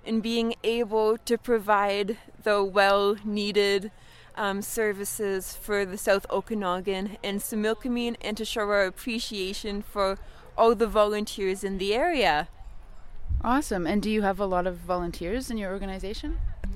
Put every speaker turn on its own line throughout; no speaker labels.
in being able to provide the well-needed services for the South Okanagan and Similkameen, and to show our appreciation for all the volunteers in the area.
Awesome. And do you have a lot of volunteers in your organization?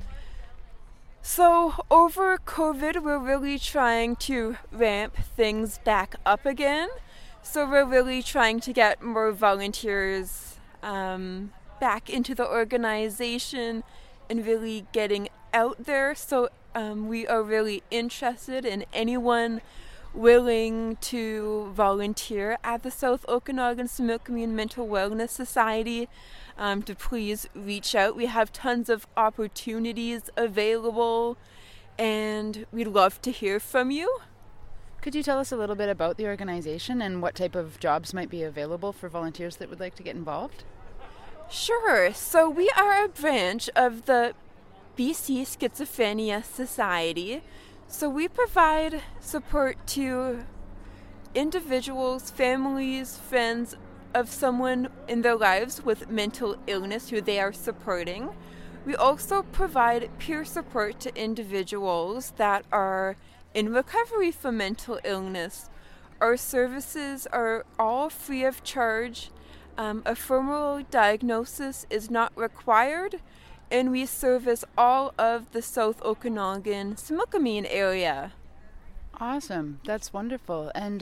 So over COVID, we're really trying to ramp things back up again. So we're really trying to get more volunteers back into the organization and really getting out there. So we are really interested in anyone willing to volunteer at the South Okanagan Similkameen Mental Wellness Society to please reach out. We have tons of opportunities available, and we'd love to hear from you.
Could you tell us a little bit about the organization and what type of jobs might be available for volunteers that would like to get involved?
Sure. So we are a branch of the BC Schizophrenia Society. So we provide support to individuals, families, friends of someone in their lives with mental illness who they are supporting. We also provide peer support to individuals that are in recovery from mental illness. Our services are all free of charge. A formal diagnosis is not required, and we service all of the South Okanagan Similkameen area.
Awesome. That's wonderful. And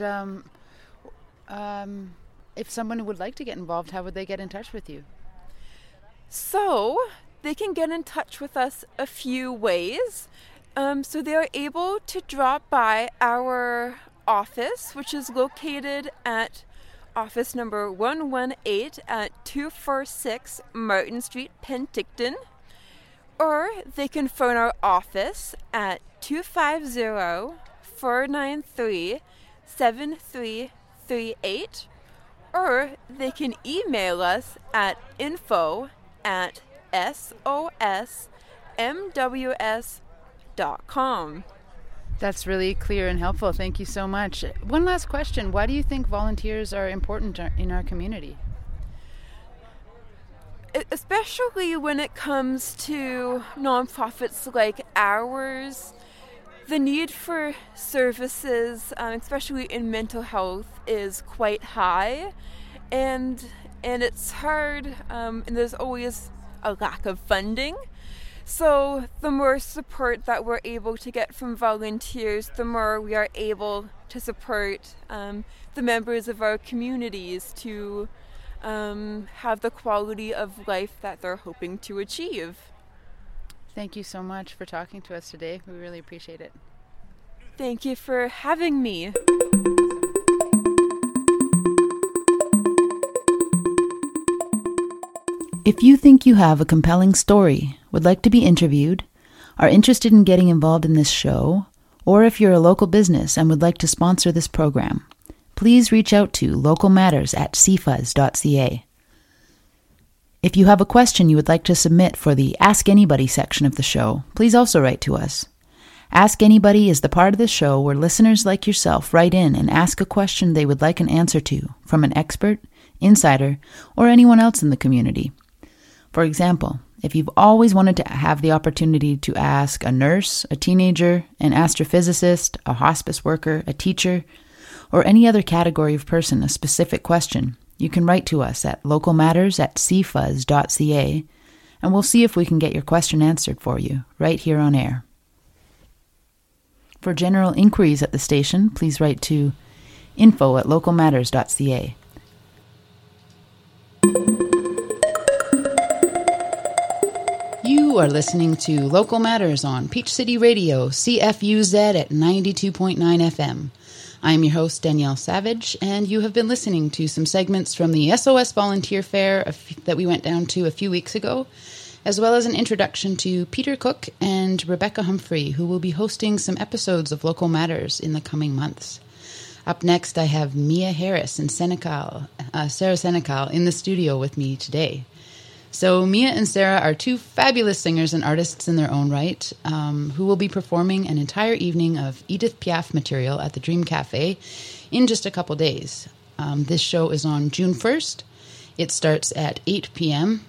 if someone would like to get involved, how would they get in touch with you?
So they can get in touch with us a few ways. So they are able to drop by our office, which is located at office number 118 at 246 Martin Street, Penticton. Or they can phone our office at 250-493-7338. Or they can email us at info@sosmws.com.
That's really clear and helpful. Thank you so much. One last question. Why do you think volunteers are important in our community?
Especially when it comes to nonprofits like ours, the need for services, especially in mental health, is quite high, and it's hard, and there's always a lack of funding. So the more support that we're able to get from volunteers, the more we are able to support the members of our communities to have the quality of life that they're hoping to achieve.
Thank you so much for talking to us today. We really appreciate it.
Thank you for having me.
If you think you have a compelling story, would like to be interviewed, are interested in getting involved in this show, or if you're a local business and would like to sponsor this program, please reach out to localmatters@cfuzz.ca. If you have a question you would like to submit for the Ask Anybody section of the show, please also write to us. Ask Anybody is the part of the show where listeners like yourself write in and ask a question they would like an answer to from an expert, insider, or anyone else in the community. For example, if you've always wanted to have the opportunity to ask a nurse, a teenager, an astrophysicist, a hospice worker, a teacher, or any other category of person a specific question, you can write to us at localmatters@cfuzz.ca, and we'll see if we can get your question answered for you right here on air. For general inquiries at the station, please write to info@localmatters.ca. You are listening to Local Matters on Peach City Radio, CFUZ at 92.9 FM. I'm your host, Danielle Savage, and you have been listening to some segments from the SOS Volunteer Fair that we went down to a few weeks ago, as well as an introduction to Peter Cook and Rebecca Humphrey, who will be hosting some episodes of Local Matters in the coming months. Up next, I have Mia Harris and Sarah Senecal in the studio with me today. So Mia and Sarah are two fabulous singers and artists in their own right, who will be performing an entire evening of Edith Piaf material at the Dream Cafe in just a couple days. This show is on June 1st. It starts at 8 p.m.,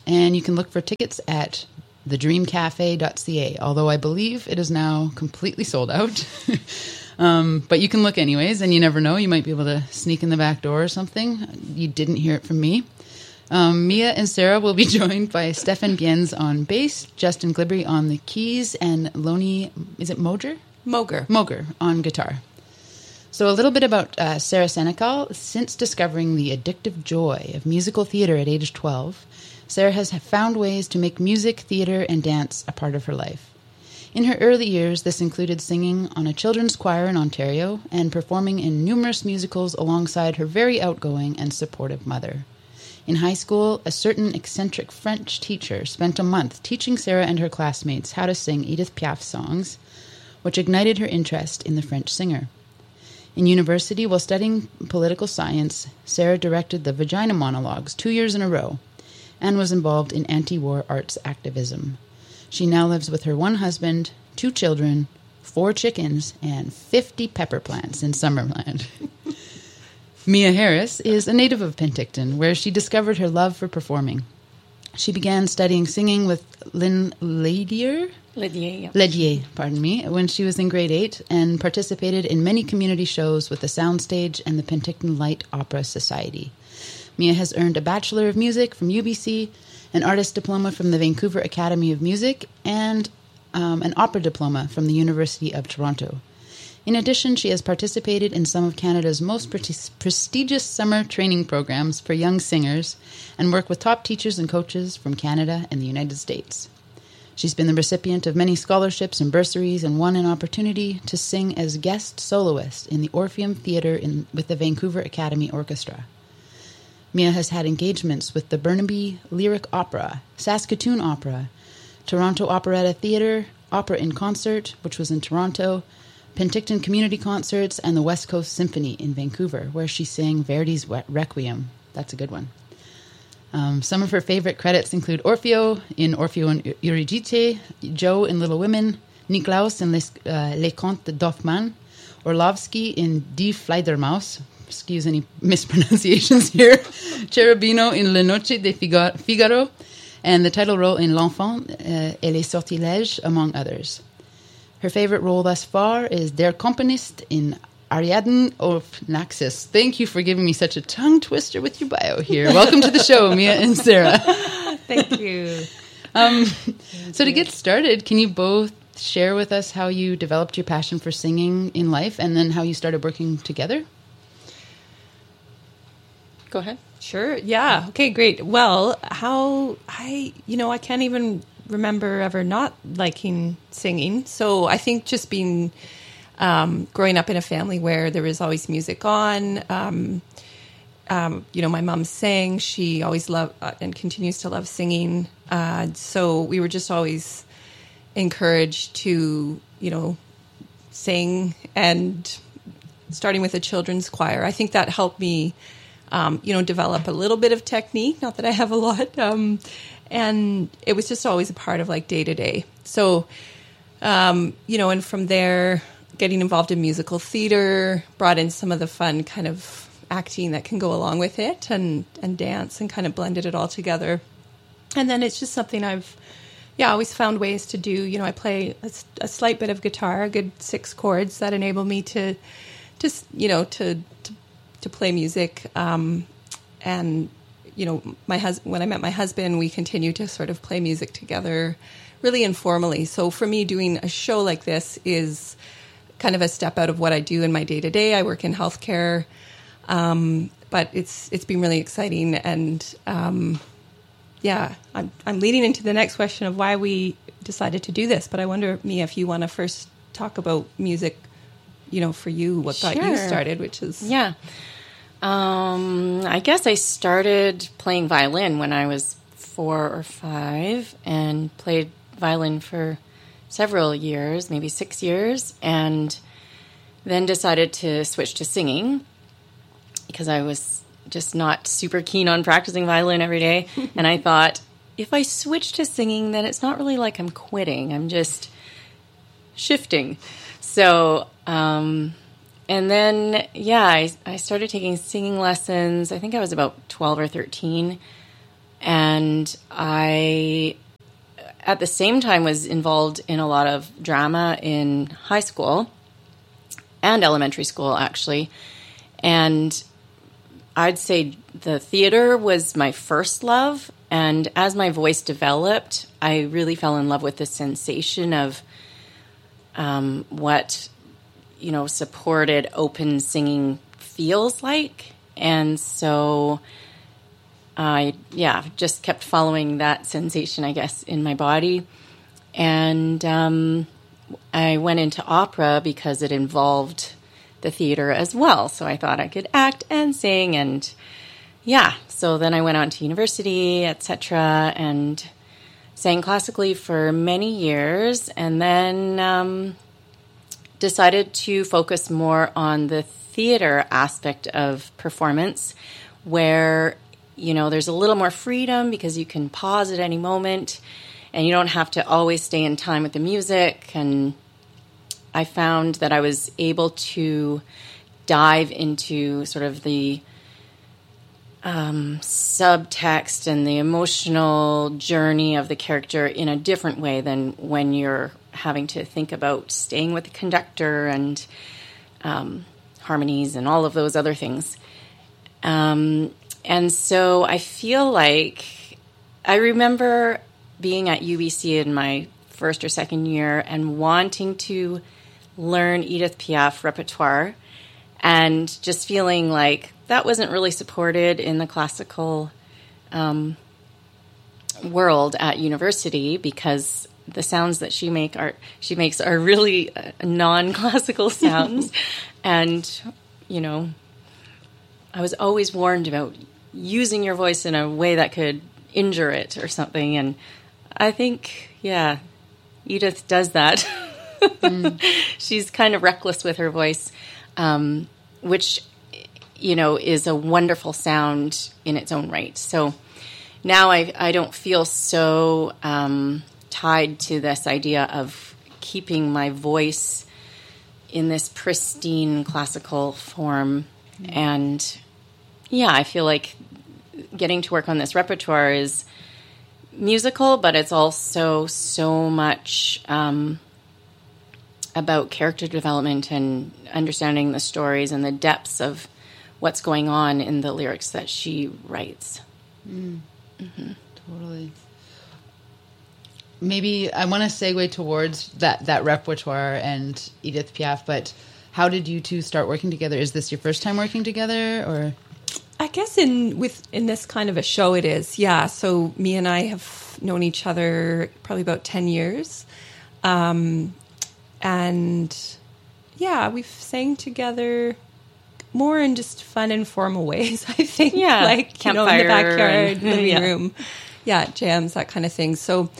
and you can look for tickets at thedreamcafe.ca, although I believe it is now completely sold out. But you can look anyways, and you never know. You might be able to sneak in the back door or something. You didn't hear it from me. Mia and Sarah will be joined by Stefan Bienz on bass, Justin Glibbery on the keys, and Lonnie, is it Moger? Moger on guitar. So a little bit about Sarah Senecal. Since discovering the addictive joy of musical theater at age 12, Sarah has found ways to make music, theater, and dance a part of her life. In her early years, this included singing on a children's choir in Ontario and performing in numerous musicals alongside her very outgoing and supportive mother. In high school, a certain eccentric French teacher spent a month teaching Sarah and her classmates how to sing Edith Piaf songs, which ignited her interest in the French singer. In university, while studying political science, Sarah directed the Vagina Monologues 2 years in a row and was involved in anti-war arts activism. She now lives with her one husband, 2 children, 4 chickens, and 50 pepper plants in Summerland. Mia Harris is a native of Penticton, where she discovered her love for performing. She began studying singing with Lynn Ledier, when she was in grade 8, and participated in many community shows with the Soundstage and the Penticton Light Opera Society. Mia has earned a Bachelor of Music from UBC, an Artist Diploma from the Vancouver Academy of Music, and an Opera Diploma from the University of Toronto. In addition, she has participated in some of Canada's most prestigious summer training programs for young singers and worked with top teachers and coaches from Canada and the United States. She's been the recipient of many scholarships and bursaries and won an opportunity to sing as guest soloist in the Orpheum Theatre with the Vancouver Academy Orchestra. Mia has had engagements with the Burnaby Lyric Opera, Saskatoon Opera, Toronto Operetta Theatre, Opera in Concert, which was in Toronto, Penticton Community Concerts, and the West Coast Symphony in Vancouver, where she sang Verdi's Requiem. That's a good one. Some of her favorite credits include Orfeo in Orfeo and Eurydice, Joe in Little Women, Niklaus in Les Contes d'Hoffmann, Orlovsky in Die Fledermaus, excuse any mispronunciations here, Cherubino in Le Noche de Figaro, and the title role in L'Enfant et les Sortilèges, among others. Her favorite role thus far is Der Komponist in Ariadne of Naxos. Thank you for giving me such a tongue twister with your bio here. Welcome to the show, Mia and Sarah.
Thank you.
So to get started, can you both share with us how you developed your passion for singing in life and then how you started working together?
Go ahead. Sure. Yeah. Okay, great. Well, I can't even remember ever not liking singing. So I think just being growing up in a family where there was always music on, my mom sang. She always loved and continues to love singing. So we were just always encouraged to, sing, and starting with a children's choir. I think that helped me, develop a little bit of technique. Not that I have a lot. And it was just always a part of like day to day. So, and from there, getting involved in musical theater, brought in some of the fun kind of acting that can go along with it, and dance, and kind of blended it all together. And then it's just something I've, always found ways to do. I play a slight bit of guitar, a good 6 chords that enable me to just, to play music. And when I met my husband, we continued to sort of play music together really informally. So for me, doing a show like this is kind of a step out of what I do in my day-to-day. I work in healthcare, but it's been really exciting. And I'm leading into the next question of why we decided to do this. But I wonder, Mia, if you want to first talk about music, for you, what got you started, which is...
Yeah. I guess I started playing violin when I was 4 or 5 and played violin for several years, maybe 6 years, and then decided to switch to singing because I was just not super keen on practicing violin every day. And I thought, if I switch to singing, then it's not really like I'm quitting. I'm just shifting. So, and then, I started taking singing lessons. I think I was about 12 or 13. And I, at the same time, was involved in a lot of drama in high school and elementary school, actually. And I'd say the theater was my first love. And as my voice developed, I really fell in love with the sensation of what, supported open singing feels like. And so I just kept following that sensation, I guess, in my body. And I went into opera because it involved the theater as well. So I thought I could act and sing. And so then I went on to university, etc., and sang classically for many years. And then decided to focus more on the theater aspect of performance, where there's a little more freedom because you can pause at any moment and you don't have to always stay in time with the music. And I found that I was able to dive into sort of the subtext and the emotional journey of the character in a different way than when you're having to think about staying with the conductor and harmonies and all of those other things. And so I feel like I remember being at UBC in my first or second year and wanting to learn Edith Piaf repertoire and just feeling like that wasn't really supported in the classical world at university, because the sounds that she makes are really non-classical sounds. And, I was always warned about using your voice in a way that could injure it or something. And I think, Edith does that. She's kind of reckless with her voice, which, is a wonderful sound in its own right. So now I don't feel so tied to this idea of keeping my voice in this pristine classical form. And I feel like getting to work on this repertoire is musical, but it's also so much about character development and understanding the stories and the depths of what's going on in the lyrics that she writes.
Totally. Maybe I want to segue towards that repertoire and Edith Piaf, but how did you two start working together? Is this your first time working together, or?
I guess in this kind of a show it is, yeah. So me and I have known each other probably about 10 years. And we've sang together more in just fun, informal ways, I think.
Yeah,
like, in the backyard, living room. Yeah, jams, that kind of thing. So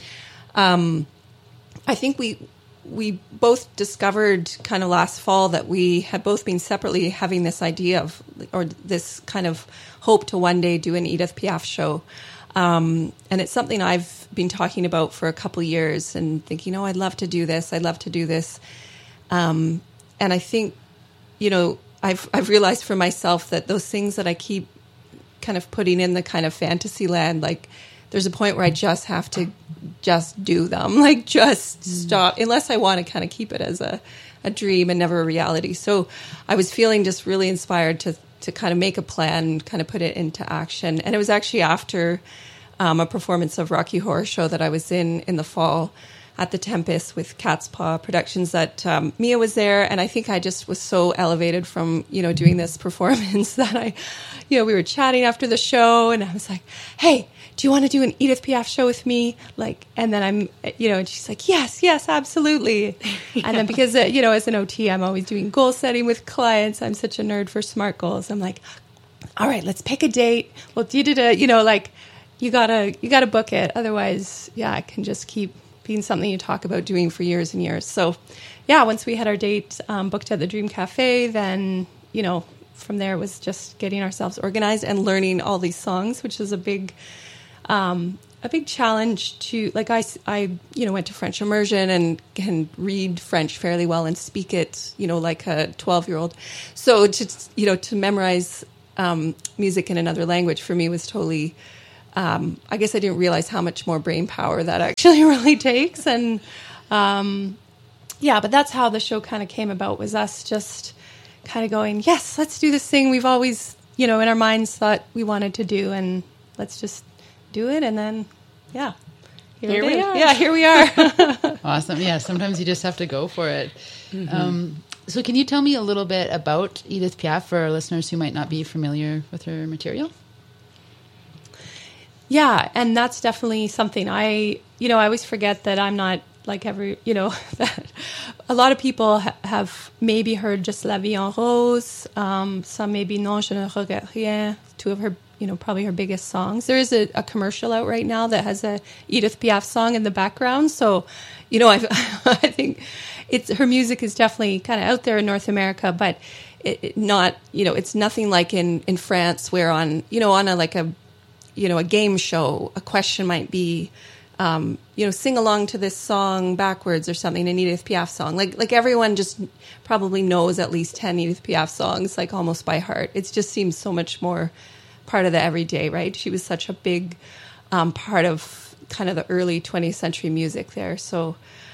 I think we both discovered kind of last fall that we had both been separately having this idea of, or this kind of hope to one day do an Edith Piaf show. And it's something I've been talking about for a couple years and thinking, I'd love to do this. I'd love to do this. And I think, I've realized for myself that those things that I keep kind of putting in the kind of fantasy land, like there's a point where I just have to just do them, like just stop, unless I want to kind of keep it as a dream and never a reality. So I was feeling just really inspired to kind of make a plan, kind of put it into action. And it was actually after a performance of Rocky Horror Show that I was in the fall at the Tempest with Cat's Paw Productions that Mia was there. And I think I just was so elevated from, doing this performance that we were chatting after the show and I was like, hey, do you want to do an Edith Piaf show with me? Like, and then I'm, and she's like, yes, absolutely. And then because, as an OT, I'm always doing goal setting with clients. I'm such a nerd for SMART goals. I'm like, all right, let's pick a date. Well, you gotta book it. Otherwise, it can just keep being something you talk about doing for years and years. So once we had our date booked at the Dream Cafe, then, from there it was just getting ourselves organized and learning all these songs, which is a big challenge to, like, I went to French immersion and can read French fairly well and speak it, like a 12-year-old. So to memorize music in another language for me was totally I guess I didn't realize how much more brain power that actually really takes. And but that's how the show kind of came about, was us just kind of going, yes, let's do this thing we've always, in our minds thought we wanted to do, and let's just do it. And then, here we are. Yeah, here we are.
Awesome. Yeah, sometimes you just have to go for it. So can you tell me a little bit about Edith Piaf for our listeners who might not be familiar with her material?
Yeah, and that's definitely something I always forget that I'm not like that a lot of people have maybe heard just La Vie en Rose, some maybe Non, je ne regrette rien, two of her, probably her biggest songs. There is a commercial out right now that has a Edith Piaf song in the background. So, I think her music is definitely kind of out there in North America, but it's nothing like in France, where on a game show, a question might be, sing along to this song backwards or something, an Edith Piaf song. Like everyone just probably knows at least 10 Edith Piaf songs, like almost by heart. It just seems so much more part of the everyday, right? She was such a big part of kind of the early 20th century music there. So,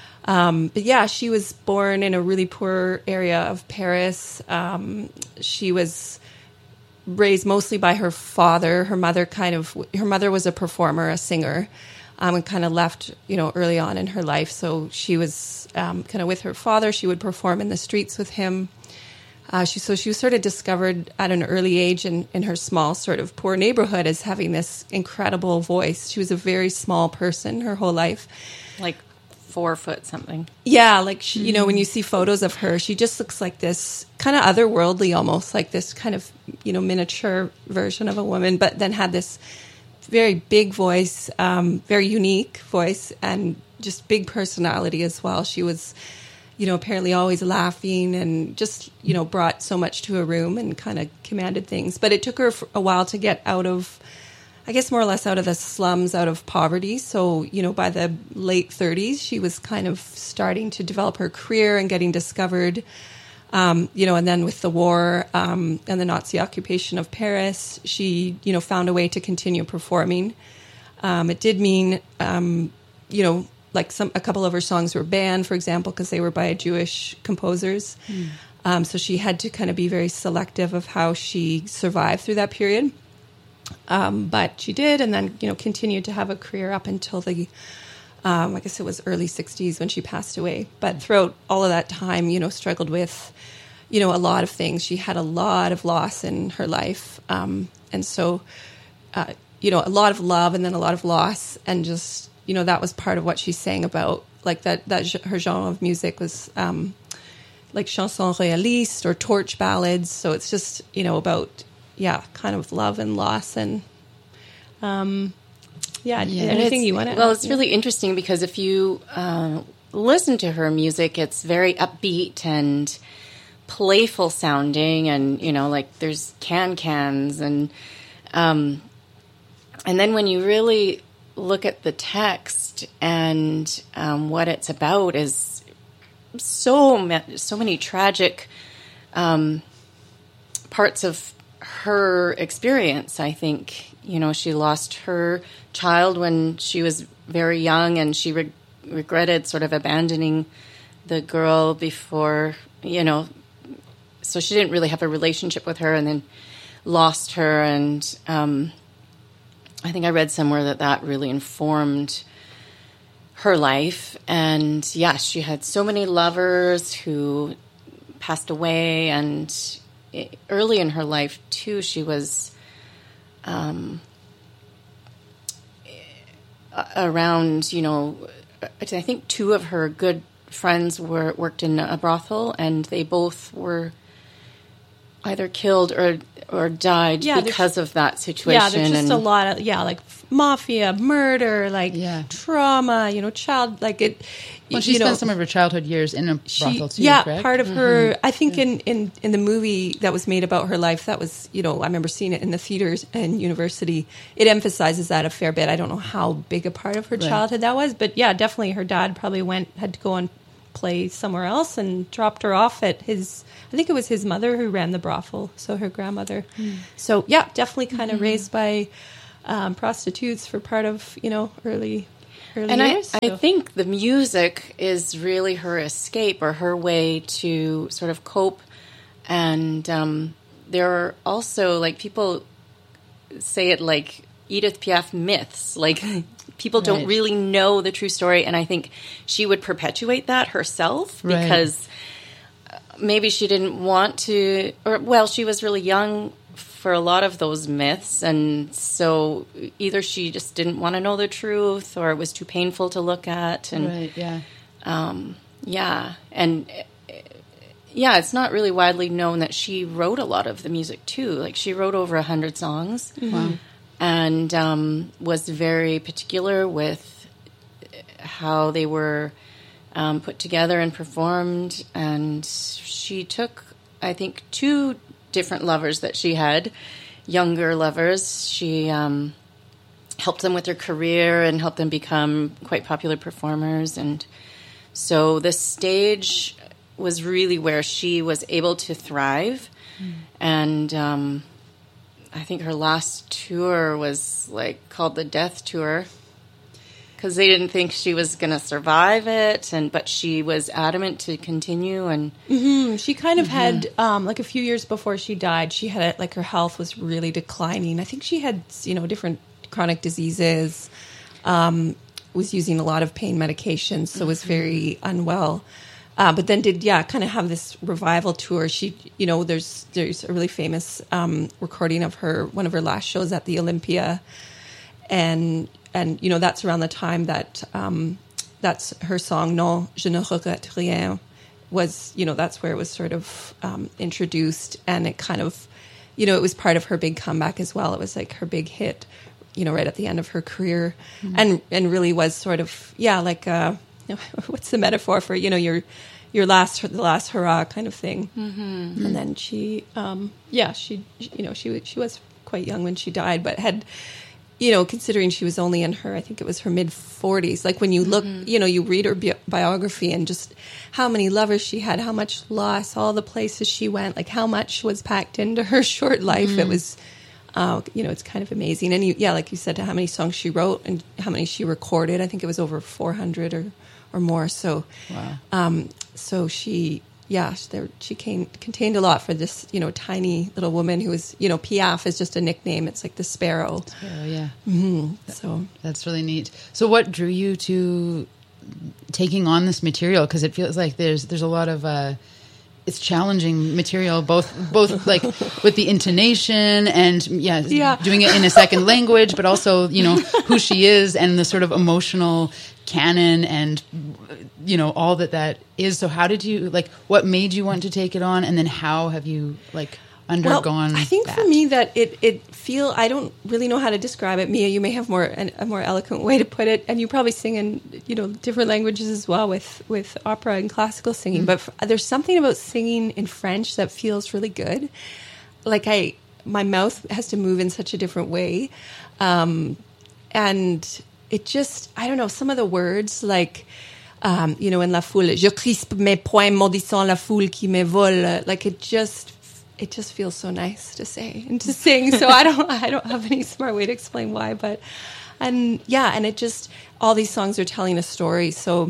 she was born in a really poor area of Paris. She was raised mostly by her father. Her mother was a performer, a singer, and kind of left, early on in her life. So she was kind of with her father. She would perform in the streets with him. She was sort of discovered at an early age in her small sort of poor neighborhood as having this incredible voice. She was a very small person her whole life.
Like 4 foot something.
Yeah, like she, when you see photos of her, she just looks like this kind of otherworldly, almost like this kind of miniature version of a woman, but then had this very big voice, very unique voice, and just big personality as well. She was, apparently always laughing and just brought so much to a room and kind of commanded things. But it took her a while to get out of, I guess, more or less out of the slums, out of poverty. So, by the late 30s, she was kind of starting to develop her career and getting discovered. And then with the war and the Nazi occupation of Paris, she, found a way to continue performing. It did mean, like a couple of her songs were banned, for example, because they were by Jewish composers. So she had to kind of be very selective of how she survived through that period. But she did, and then, continued to have a career up until the, I guess it was early 60s when she passed away. But throughout all of that time, struggled with, a lot of things. She had a lot of loss in her life. And so, a lot of love and then a lot of loss. And just, that was part of what she sang about. Like that her genre of music was like chansons réalistes or torch ballads. So it's just, about... kind of love and loss and, anything you want to...
Well, it's really interesting because if you listen to her music, it's very upbeat and playful sounding, and, like there's cans and then when you really look at the text and what it's about is so many tragic parts of her experience. I think, she lost her child when she was very young, and she regretted sort of abandoning the girl before, so she didn't really have a relationship with her, and then lost her. And I think I read somewhere that really informed her life. And she had so many lovers who passed away, and early in her life, too, she was around, I think 2 of her good friends worked in a brothel, and they both were either killed or died because of that situation.
Yeah, there's just a lot of, like mafia, murder, trauma, child, like it...
Well, she spent some of her childhood years in a brothel too, correct?
Part of her... I think in the movie that was made about her life, that was, I remember seeing it in the theaters and university. It emphasizes that a fair bit. I don't know how big a part of her childhood that was, but definitely her dad probably had to go and play somewhere else and dropped her off at his... I think it was his mother who ran the brothel, so her grandmother. So, definitely kind of raised by... prostitutes for part of, early
and
years.
I think the music is really her escape or her way to sort of cope. And there are also, like, people say it like Edith Piaf myths. Like, people don't really know the true story. And I think she would perpetuate that herself because maybe she didn't want to, she was really young for a lot of those myths, and so either she just didn't want to know the truth, or it was too painful to look at, and it's not really widely known that she wrote a lot of the music too. Like, she wrote over 100 songs, and was very particular with how they were put together and performed. And she took, I think, 2 different lovers that she had, younger lovers. She helped them with their career and helped them become quite popular performers. And so the stage was really where she was able to thrive. And I think her last tour was called the Death Tour, because they didn't think she was going to survive it, but she was adamant to continue. And
she kind of had, a few years before she died, she had her health was really declining. I think she had, different chronic diseases, was using a lot of pain medications, so was very unwell. But then did kind of have this revival tour. She, there's a really famous recording of one of her last shows at the Olympia, and that's around the time that that's her song "Non, je ne regrette rien" was, that's where it was sort of introduced, and it kind of, it was part of her big comeback as well. It was like her big hit, right at the end of her career, and really was sort of what's the metaphor for the last hurrah kind of thing. And then she she was quite young when she died, but had, considering she was only in I think it was her mid 40s. Like, when you look, you read her biography and just how many lovers she had, how much loss, all the places she went, like how much was packed into her short life. It was, it's kind of amazing. And like you said, how many songs she wrote and how many she recorded. I think it was over 400 or more. So, so she contained a lot for this, tiny little woman who was, Piaf is just a nickname. It's like the sparrow. So
that's really neat. So what drew you to taking on this material? Because it feels like there's a lot of it's challenging material, both like with the intonation and doing it in a second language, but also who she is and the sort of emotional canon and all that is. So how did you what made you want to take it on, and then how have you undergone?
Well, I think for me that I don't really know how to describe it. Mia, you may have a more eloquent way to put it, and you probably sing in different languages as well with opera and classical singing. But there's something about singing in French that feels really good. My mouth has to move in such a different way, and it just, I don't know, some of the words in La Foule, je crispe mes poings maudissant la foule qui me vole. It just feels so nice to say and to sing. So I don't have any smart way to explain why, and it just, all these songs are telling a story. So,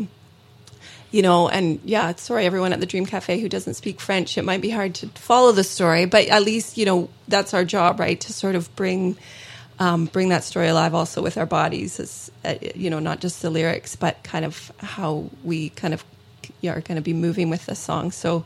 sorry, everyone at the Dream Cafe who doesn't speak French, it might be hard to follow the story, but at least, that's our job, right? To sort of bring that story alive also with our bodies, as not just the lyrics, but kind of how we kind of are going to be moving with the song. So,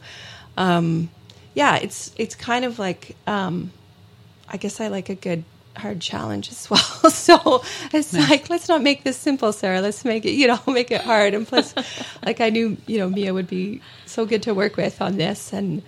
it's kind of like, I guess I like a good hard challenge as well. So it's let's not make this simple, Sarah. Let's make it, make it hard. And plus, I knew, Mia would be so good to work with on this. And,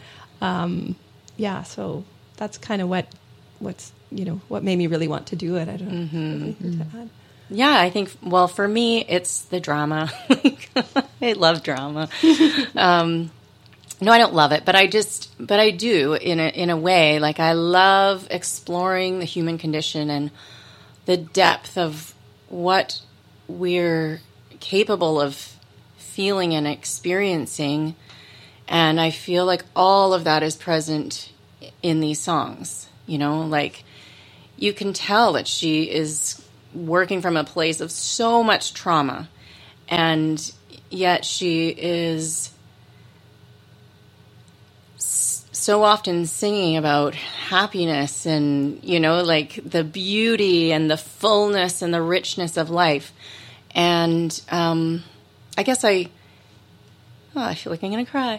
so that's kind of what's what made me really want to do it. I don't know.
Yeah, I think, well, for me, it's the drama. I love drama. No, I don't love it, but I do in a way. I love exploring the human condition and the depth of what we're capable of feeling and experiencing. And I feel like all of that is present in these songs, you can tell that she is working from a place of so much trauma, and yet she is so often singing about happiness and, like the beauty and the fullness and the richness of life. And I guess I feel like I'm going to cry.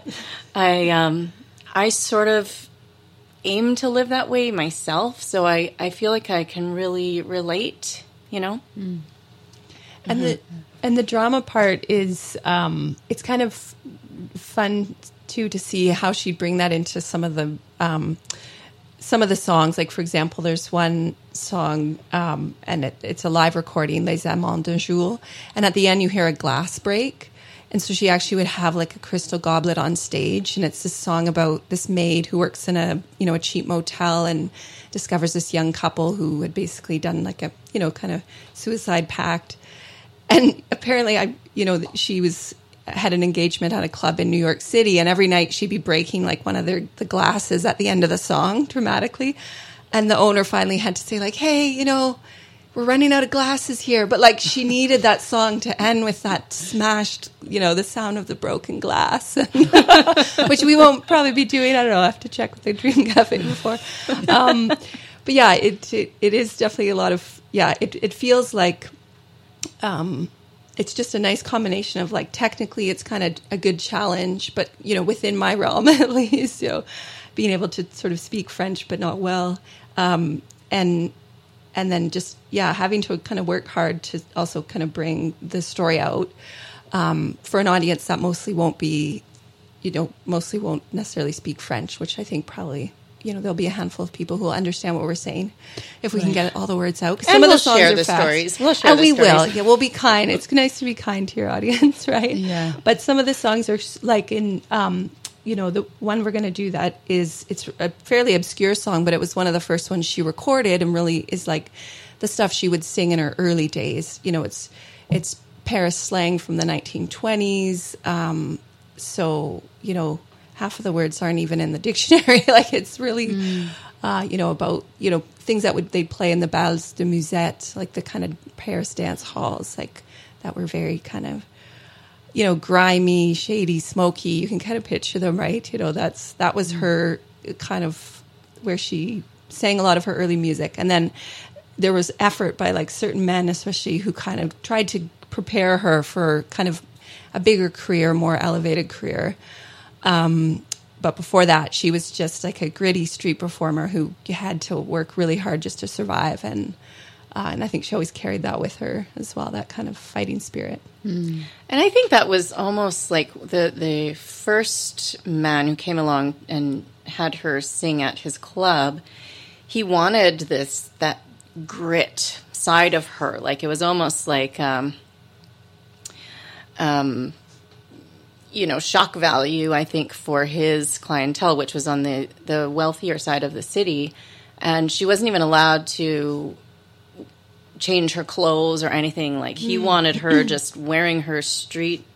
I sort of aim to live that way myself, so I feel like I can really relate,
And the drama part is it's kind of fun too to see how she'd bring that into some of the songs. Like, for example, there's one song and it's a live recording, Les Amants d'un Jour, and at the end you hear a glass break. And so she actually would have like a crystal goblet on stage, and it's this song about this maid who works in a cheap motel and discovers this young couple who had basically done like a kind of suicide pact. And apparently, she had an engagement at a club in New York City, and every night she'd be breaking like one of the glasses at the end of the song dramatically. And the owner finally had to say like, "Hey, we're running out of glasses here." But like, she needed that song to end with that smashed, the sound of the broken glass, which we won't probably be doing. I don't know. I have to check with the Dream Cafe before. But yeah, it is definitely a lot of, it feels like, it's just a nice combination of like, technically it's kind of a good challenge, but within my realm at least, being able to sort of speak French, but not well. And then just, having to kind of work hard to also kind of bring the story out for an audience that mostly won't necessarily speak French, which I think probably, there'll be a handful of people who will understand what we're saying if we can get all the words out.
And some of the songs share the stories. We'll share the stories.
Will. Yeah, we'll be kind. It's nice to be kind to your audience, right?
Yeah.
But some of the songs are like in... the one we're going to do it's a fairly obscure song, but it was one of the first ones she recorded and really is like the stuff she would sing in her early days. It's Paris slang from the 1920s. So, half of the words aren't even in the dictionary. Like, it's really, about, things that they'd play in the bals de musette, like the kind of Paris dance halls, like that were very kind of, grimy, shady, smoky. You can kind of picture them, right? That was her kind of where she sang a lot of her early music. And then there was effort by like certain men, especially, who kind of tried to prepare her for kind of a bigger career, more elevated career. But before that, she was just like a gritty street performer who had to work really hard just to survive. And I think she always carried that with her as well, that kind of fighting spirit.
Mm. And I think that was almost like the first man who came along and had her sing at his club. He wanted that grit side of her. Like, it was almost like, shock value, I think, for his clientele, which was on the wealthier side of the city. And she wasn't even allowed to change her clothes or anything. Like, he wanted her just wearing her street,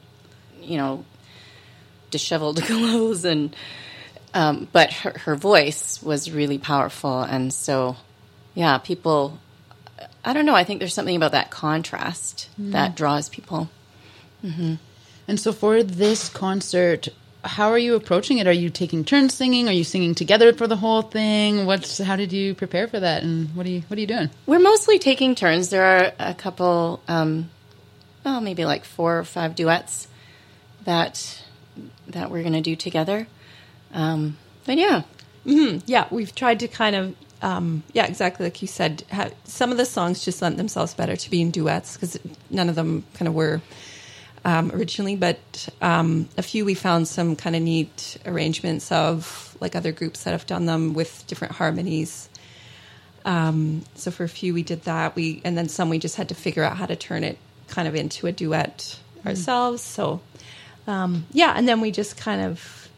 disheveled clothes. And but her voice was really powerful. And so, people, I don't know, I think there's something about that contrast that draws people. Mm-hmm.
And so for this concert, how are you approaching it? Are you taking turns singing? Are you singing together for the whole thing? How did you prepare for that? And what are you doing?
We're mostly taking turns. There are a couple, maybe like 4 or 5 duets that we're going to do together. But yeah.
Mm-hmm. Yeah, we've tried to kind of, exactly like you said, some of the songs just lent themselves better to being duets because none of them kind of were originally, but a few we found some kind of neat arrangements of like other groups that have done them with different harmonies. So for a few we did that, and then some we just had to figure out how to turn it kind of into a duet ourselves. So and then we just kind of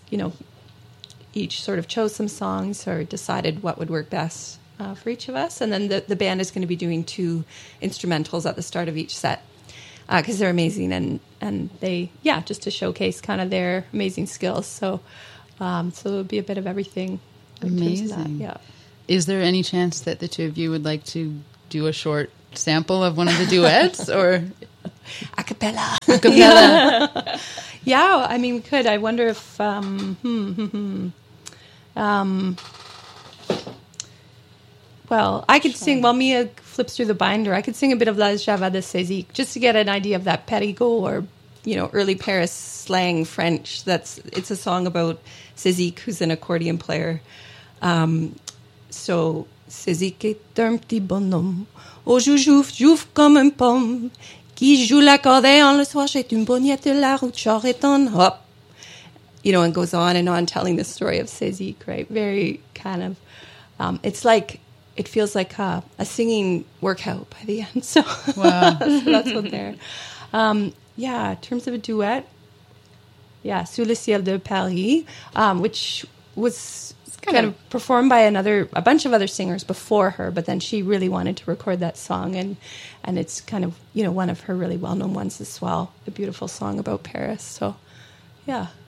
each sort of chose some songs or decided what would work best for each of us, and then the band is going to be doing 2 instrumentals at the start of each set. Because they're amazing and they, just to showcase kind of their amazing skills. So it'll be a bit of everything.
Amazing.
Yeah.
Is there any chance that the two of you would like to do a short sample of one of the duets, or
a cappella?
A cappella.
Yeah, I mean, we could. I wonder if well, I could sing while Mia flips through the binder. I could sing a bit of La Java de Sézic just to get an idea of that Périgot or, early Paris slang French. It's a song about Sézic, who's an accordion player. So, Sézic est un petit bonhomme, au jouf comme un pomme, qui joue l'accordéon le soir, j'ai une bonnette la route, charreton, hop. And goes on and on telling the story of Sézic, right? Very kind of, it feels like a singing workout by the end. So,
wow.
So that's what they're. In terms of a duet, Sous le ciel de Paris, which was kind of performed by a bunch of other singers before her, but then she really wanted to record that song, and it's kind of, one of her really well-known ones as well, a beautiful song about Paris. So, yeah.